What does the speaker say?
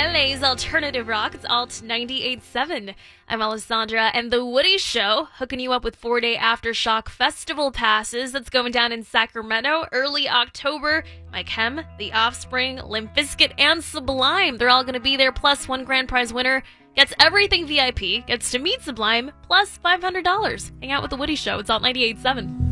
LA's alternative rock. It's Alt 98.7. I'm Alessandra, and The Woody Show, hooking you up with 4-day Aftershock Festival passes. That's going down in Sacramento early October. Mike Hem, The Offspring, Limp Bizkit, and Sublime. They're all going to be there, plus one grand prize winner gets everything VIP, gets to meet Sublime, plus $500. Hang out with The Woody Show. It's Alt 98.7.